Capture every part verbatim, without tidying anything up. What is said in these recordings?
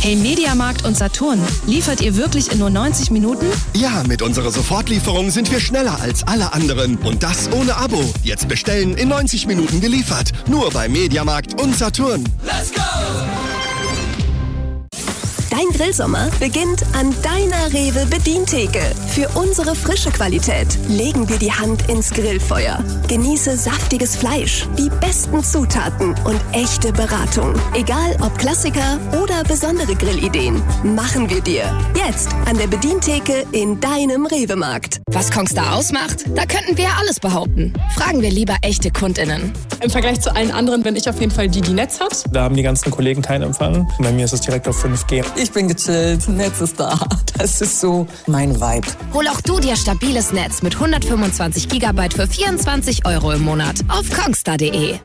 Hey Mediamarkt und Saturn, liefert ihr wirklich in nur neunzig Minuten? Ja, mit unserer Sofortlieferung sind wir schneller als alle anderen. Und das ohne Abo. Jetzt bestellen, in neunzig Minuten geliefert. Nur bei Mediamarkt und Saturn. Let's go! Dein Grillsommer beginnt an deiner Rewe-Bedientheke. Für unsere frische Qualität legen wir die Hand ins Grillfeuer. Genieße saftiges Fleisch, die besten Zutaten und echte Beratung. Egal ob Klassiker oder besondere Grillideen, machen wir dir. Jetzt an der Bedientheke in deinem Rewe-Markt. Was Kongstar ausmacht? Da könnten wir ja alles behaupten. Fragen wir lieber echte KundInnen. Im Vergleich zu allen anderen bin ich auf jeden Fall die, die Netz hat. Da haben die ganzen Kollegen keinen Empfang. Bei mir ist es direkt auf fünf G. Ich bin gechillt, Netz ist da. Das ist so mein Vibe. Hol auch du dir stabiles Netz mit hundertfünfundzwanzig Gigabyte für vierundzwanzig Euro im Monat auf kongstar punkt de.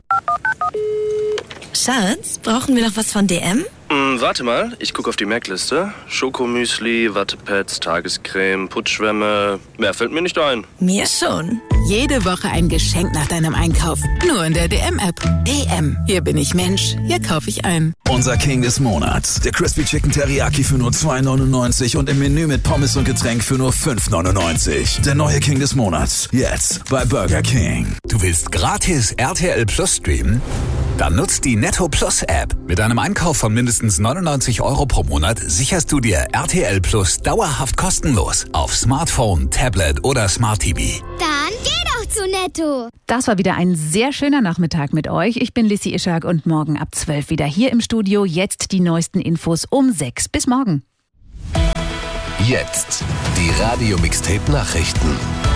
Schatz, brauchen wir noch was von D M? Mm, warte mal, ich gucke auf die Merkliste. Schokomüsli, Wattepads, Tagescreme, Putzschwämme. Mehr fällt mir nicht ein. Mir schon. Jede Woche ein Geschenk nach deinem Einkauf. Nur in der D M-App. D M. Hier bin ich Mensch. Hier kaufe ich ein. Unser King des Monats. Der Crispy Chicken Teriyaki für nur zwei neunundneunzig und im Menü mit Pommes und Getränk für nur fünf neunundneunzig. Der neue King des Monats. Jetzt bei Burger King. Du willst gratis R T L Plus streamen? Dann nutzt die Netto Plus App. Mit einem Einkauf von mindestens neunundneunzig Euro pro Monat sicherst du dir R T L Plus dauerhaft kostenlos auf Smartphone, Tablet oder Smart T V. Dann geh doch zu Netto. Das war wieder ein sehr schöner Nachmittag mit euch. Ich bin Lissi Ischak und morgen ab zwölf wieder hier im Studio. Jetzt die neuesten Infos um sechs. Bis morgen. Jetzt die Radio-Mixtape-Nachrichten.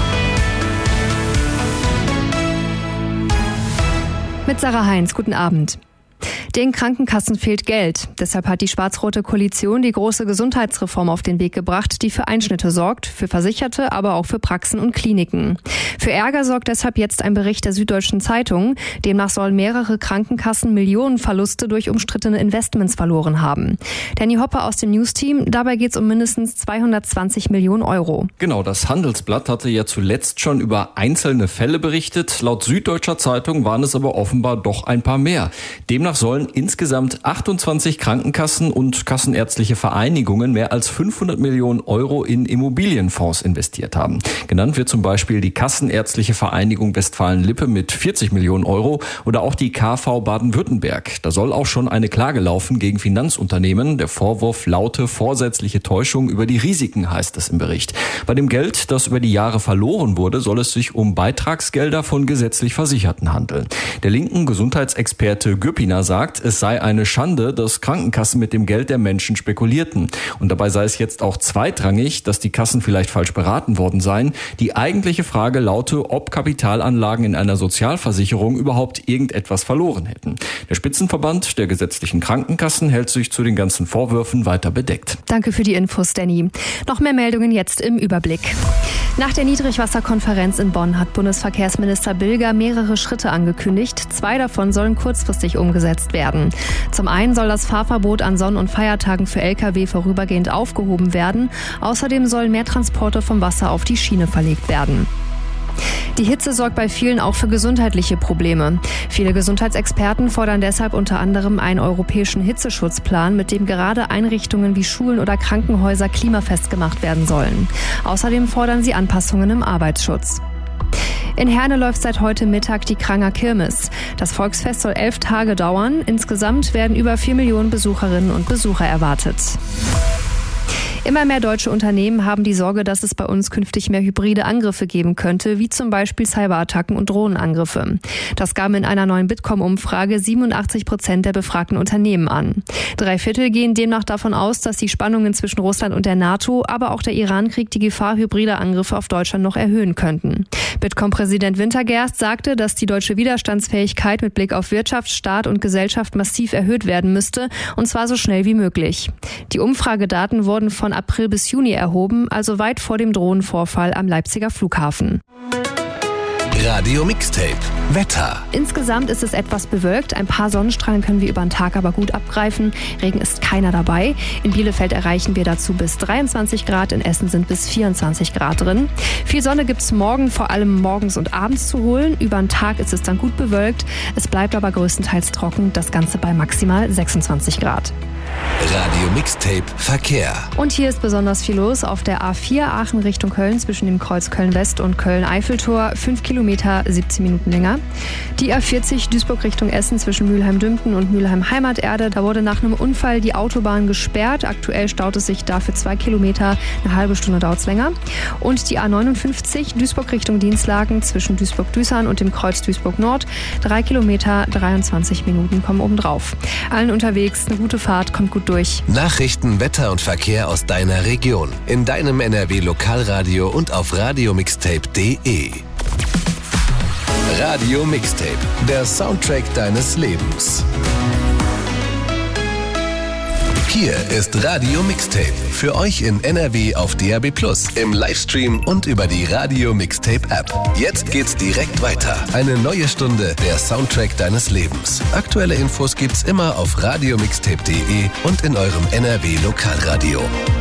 Mit Sarah Heinz, guten Abend. Den Krankenkassen fehlt Geld. Deshalb hat die schwarz-rote Koalition die große Gesundheitsreform auf den Weg gebracht, die für Einschnitte sorgt, für Versicherte, aber auch für Praxen und Kliniken. Für Ärger sorgt deshalb jetzt ein Bericht der Süddeutschen Zeitung. Demnach sollen mehrere Krankenkassen Millionenverluste durch umstrittene Investments verloren haben. Danny Hopper aus dem News-Team, dabei geht es um mindestens zweihundertzwanzig Millionen Euro. Genau, das Handelsblatt hatte ja zuletzt schon über einzelne Fälle berichtet. Laut Süddeutscher Zeitung waren es aber offenbar doch ein paar mehr. Demnach sollen insgesamt achtundzwanzig Krankenkassen und kassenärztliche Vereinigungen mehr als fünfhundert Millionen Euro in Immobilienfonds investiert haben. Genannt wird zum Beispiel die Kassenärztliche Vereinigung Westfalen-Lippe mit vierzig Millionen Euro oder auch die K V Baden-Württemberg. Da soll auch schon eine Klage laufen gegen Finanzunternehmen. Der Vorwurf laute vorsätzliche Täuschung über die Risiken, heißt es im Bericht. Bei dem Geld, das über die Jahre verloren wurde, soll es sich um Beitragsgelder von gesetzlich Versicherten handeln. Der linken Gesundheitsexperte Güppiner sagt, es sei eine Schande, dass Krankenkassen mit dem Geld der Menschen spekulierten. Und dabei sei es jetzt auch zweitrangig, dass die Kassen vielleicht falsch beraten worden seien. Die eigentliche Frage laute, ob Kapitalanlagen in einer Sozialversicherung überhaupt irgendetwas verloren hätten. Der Spitzenverband der gesetzlichen Krankenkassen hält sich zu den ganzen Vorwürfen weiter bedeckt. Danke für die Infos, Danny. Noch mehr Meldungen jetzt im Überblick. Nach der Niedrigwasserkonferenz in Bonn hat Bundesverkehrsminister Bilger mehrere Schritte angekündigt. Zwei davon sollen kurzfristig umgesetzt werden. Zum einen soll das Fahrverbot an Sonn- und Feiertagen für L K W vorübergehend aufgehoben werden. Außerdem sollen mehr Transporte vom Wasser auf die Schiene verlegt werden. Die Hitze sorgt bei vielen auch für gesundheitliche Probleme. Viele Gesundheitsexperten fordern deshalb unter anderem einen europäischen Hitzeschutzplan, mit dem gerade Einrichtungen wie Schulen oder Krankenhäuser klimafest gemacht werden sollen. Außerdem fordern sie Anpassungen im Arbeitsschutz. In Herne läuft seit heute Mittag die Kranger Kirmes. Das Volksfest soll elf Tage dauern. Insgesamt werden über vier Millionen Besucherinnen und Besucher erwartet. Immer mehr deutsche Unternehmen haben die Sorge, dass es bei uns künftig mehr hybride Angriffe geben könnte, wie zum Beispiel Cyberattacken und Drohnenangriffe. Das gaben in einer neuen Bitkom-Umfrage siebenundachtzig Prozent der befragten Unternehmen an. Drei Viertel gehen demnach davon aus, dass die Spannungen zwischen Russland und der NATO, aber auch der Irankrieg die Gefahr hybrider Angriffe auf Deutschland noch erhöhen könnten. Bitkom-Präsident Wintergerst sagte, dass die deutsche Widerstandsfähigkeit mit Blick auf Wirtschaft, Staat und Gesellschaft massiv erhöht werden müsste, und zwar so schnell wie möglich. Die Umfragedaten wurden von April bis Juni erhoben, also weit vor dem Drohnenvorfall am Leipziger Flughafen. Radio Mixtape Wetter. Insgesamt ist es etwas bewölkt. Ein paar Sonnenstrahlen können wir über den Tag aber gut abgreifen. Regen ist keiner dabei. In Bielefeld erreichen wir dazu bis dreiundzwanzig Grad. In Essen sind bis vierundzwanzig Grad drin. Viel Sonne gibt es morgen, vor allem morgens und abends zu holen. Über den Tag ist es dann gut bewölkt. Es bleibt aber größtenteils trocken. Das Ganze bei maximal sechsundzwanzig Grad. Radio Mixtape Verkehr. Und hier ist besonders viel los auf der A vier Aachen Richtung Köln zwischen dem Kreuz Köln-West und Köln-Eiffeltor. fünf Kilometer, siebzehn Minuten länger. Die A vierzig Duisburg Richtung Essen zwischen Mülheim-Dümpten und Mülheim-Heimaterde. Da wurde nach einem Unfall die Autobahn gesperrt. Aktuell staut es sich dafür zwei Kilometer. Eine halbe Stunde dauert es länger. Und die A neunundfünfzig Duisburg Richtung Dienstlaken zwischen Duisburg-Düsseldorf und dem Kreuz Duisburg-Nord. drei Kilometer, dreiundzwanzig Minuten kommen obendrauf. Allen unterwegs eine gute Fahrt, kommt gut durch. Nachrichten, Wetter und Verkehr aus deiner Region. In deinem N R W Lokalradio und auf radiomixtape punkt de. Radio Mixtape, der Soundtrack deines Lebens. Hier ist Radio Mixtape. Für euch in N R W auf D A B plus, im Livestream und über die Radio Mixtape App. Jetzt geht's direkt weiter. Eine neue Stunde, der Soundtrack deines Lebens. Aktuelle Infos gibt's immer auf radiomixtape punkt de und in eurem N R W Lokalradio.